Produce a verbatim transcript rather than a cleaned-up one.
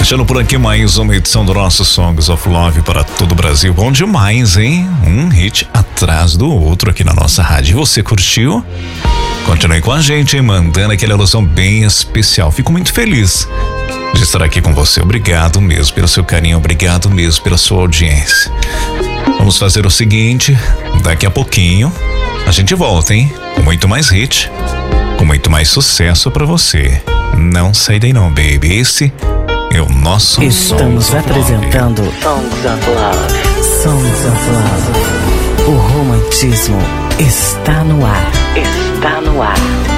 Fechando por aqui mais uma edição do nosso Songs of Love para todo o Brasil. Bom demais, hein? Um hit atrás do outro aqui na nossa rádio. Você curtiu? Continue com a gente, hein? Mandando aquela alusão bem especial. Fico muito feliz de estar aqui com você. Obrigado mesmo pelo seu carinho, obrigado mesmo pela sua audiência. Vamos fazer o seguinte, daqui a pouquinho a gente volta, hein? Com muito mais hit, com muito mais sucesso pra você. Não sai daí não, baby. Esse é o nosso Estamos apresentando Songs of Love. Songs of Love. O romantismo está no ar. Está no ar.